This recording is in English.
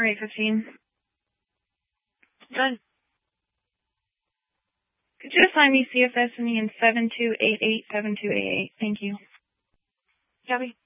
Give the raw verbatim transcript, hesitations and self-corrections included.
for eight fifteen. Done. Could you assign me C F S in seven two eight eight seven two eight eight? Thank you. Copy.